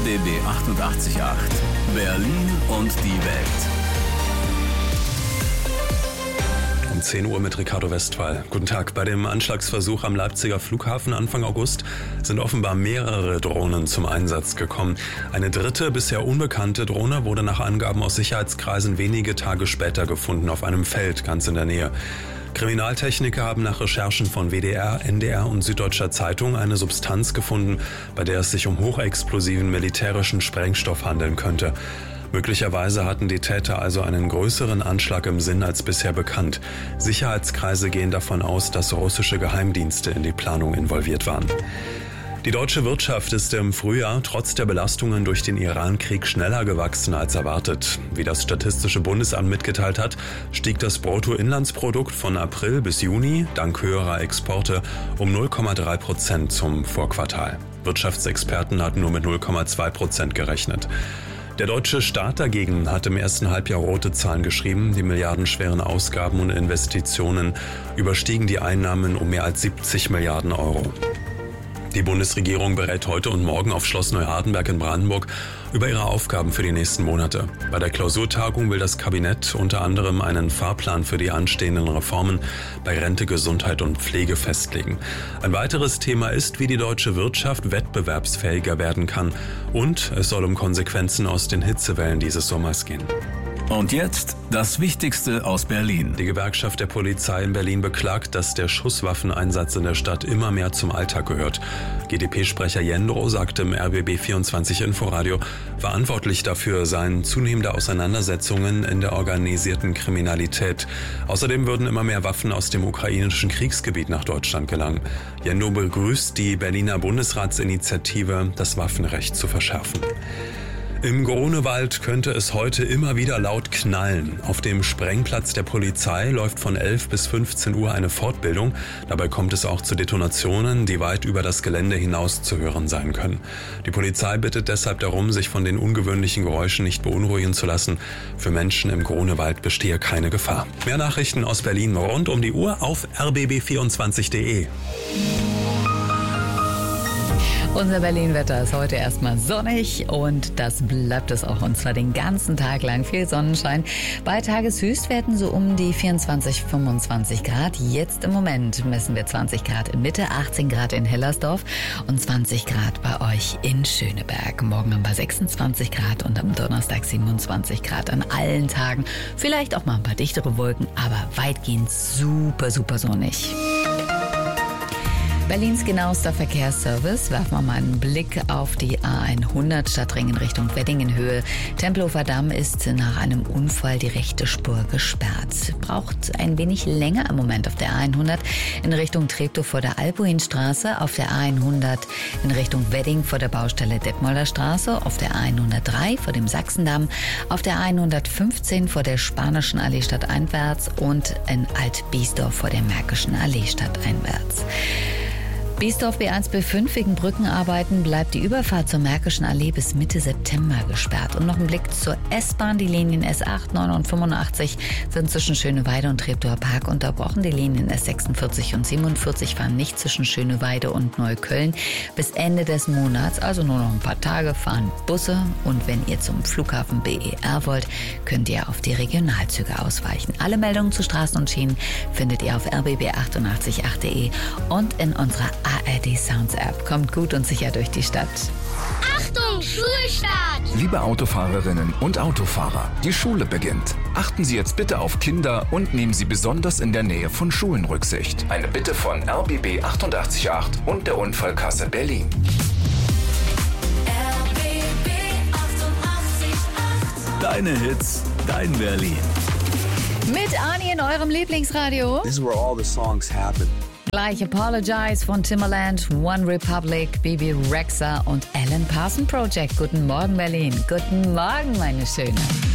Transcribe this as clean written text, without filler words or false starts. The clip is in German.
RBB 88.8. Berlin und die Welt. Um 10 Uhr mit Ricardo Westphal. Guten Tag. Bei dem Anschlagsversuch am Leipziger Flughafen Anfang August sind offenbar mehrere Drohnen zum Einsatz gekommen. Eine dritte, bisher unbekannte Drohne wurde nach Angaben aus Sicherheitskreisen wenige Tage später gefunden auf einem Feld ganz in der Nähe. Kriminaltechniker haben nach Recherchen von WDR, NDR und Süddeutscher Zeitung eine Substanz gefunden, bei der es sich um hochexplosiven militärischen Sprengstoff handeln könnte. Möglicherweise hatten die Täter also einen größeren Anschlag im Sinn als bisher bekannt. Sicherheitskreise gehen davon aus, dass russische Geheimdienste in die Planung involviert waren. Die deutsche Wirtschaft ist im Frühjahr trotz der Belastungen durch den Iran-Krieg schneller gewachsen als erwartet. Wie das Statistische Bundesamt mitgeteilt hat, stieg das Bruttoinlandsprodukt von April bis Juni dank höherer Exporte um 0,3% zum Vorquartal. Wirtschaftsexperten hatten nur mit 0,2% gerechnet. Der deutsche Staat dagegen hat im ersten Halbjahr rote Zahlen geschrieben. Die milliardenschweren Ausgaben und Investitionen überstiegen die Einnahmen um mehr als 70 Milliarden Euro. Die Bundesregierung berät heute und morgen auf Schloss Neuhardenberg in Brandenburg über ihre Aufgaben für die nächsten Monate. Bei der Klausurtagung will das Kabinett unter anderem einen Fahrplan für die anstehenden Reformen bei Rente, Gesundheit und Pflege festlegen. Ein weiteres Thema ist, wie die deutsche Wirtschaft wettbewerbsfähiger werden kann. Und es soll um Konsequenzen aus den Hitzewellen dieses Sommers gehen. Und jetzt das Wichtigste aus Berlin. Die Gewerkschaft der Polizei in Berlin beklagt, dass der Schusswaffeneinsatz in der Stadt immer mehr zum Alltag gehört. GdP-Sprecher Jendro sagte im RBB 24 Inforadio, verantwortlich dafür seien zunehmende Auseinandersetzungen in der organisierten Kriminalität. Außerdem würden immer mehr Waffen aus dem ukrainischen Kriegsgebiet nach Deutschland gelangen. Jendro begrüßt die Berliner Bundesratsinitiative, das Waffenrecht zu verschärfen. Im Grunewald könnte es heute immer wieder laut knallen. Auf dem Sprengplatz der Polizei läuft von 11 bis 15 Uhr eine Fortbildung. Dabei kommt es auch zu Detonationen, die weit über das Gelände hinaus zu hören sein können. Die Polizei bittet deshalb darum, sich von den ungewöhnlichen Geräuschen nicht beunruhigen zu lassen. Für Menschen im Grunewald bestehe keine Gefahr. Mehr Nachrichten aus Berlin rund um die Uhr auf rbb24.de. Unser Berlin-Wetter ist heute erstmal sonnig und das bleibt es auch, und zwar den ganzen Tag lang. Viel Sonnenschein. Bei Tageshöchstwerten so um die 24, 25 Grad. Jetzt im Moment messen wir 20 Grad in Mitte, 18 Grad in Hellersdorf und 20 Grad bei euch in Schöneberg. Morgen haben wir 26 Grad und am Donnerstag 27 Grad an allen Tagen. Vielleicht auch mal ein paar dichtere Wolken, aber weitgehend super, super sonnig. Berlins genauester Verkehrsservice. Werfen wir mal einen Blick auf die A100 Stadtring in Richtung Weddingenhöhe. Tempelhofer Damm ist nach einem Unfall die rechte Spur gesperrt. Braucht ein wenig länger im Moment auf der A100 in Richtung Treptow vor der Albuinstraße, auf der A100 in Richtung Wedding vor der Baustelle Detmolder Straße, auf der A103 vor dem Sachsendamm, auf der A115 vor der Spanischen Allee stadteinwärts und in Alt-Biesdorf vor der Märkischen Allee stadteinwärts. Biesdorf B1, B5 wegen Brückenarbeiten bleibt die Überfahrt zur Märkischen Allee bis Mitte September gesperrt. Und noch ein Blick zur S-Bahn. Die Linien S8, 9 und 85 sind zwischen Schöneweide und Treptower Park unterbrochen. Die Linien S46 und 47 fahren nicht zwischen Schöneweide und Neukölln. Bis Ende des Monats, also nur noch ein paar Tage, fahren Busse. Und wenn ihr zum Flughafen BER wollt, könnt ihr auf die Regionalzüge ausweichen. Alle Meldungen zu Straßen und Schienen findet ihr auf rbb888.de und in unserer ARD Sounds App. Kommt gut und sicher durch die Stadt. Achtung, Schulstart! Liebe Autofahrerinnen und Autofahrer, die Schule beginnt. Achten Sie jetzt bitte auf Kinder und nehmen Sie besonders in der Nähe von Schulen Rücksicht. Eine Bitte von RBB 88.8 und der Unfallkasse Berlin. RBB 88.8. Deine Hits, dein Berlin. Mit Ani in eurem Lieblingsradio. This is where all the songs happen. Gleich Apologize von Timbaland, One Republic, Bibi Rexha und Alan Parson Project. Guten Morgen, Berlin. Guten Morgen, meine Schöne.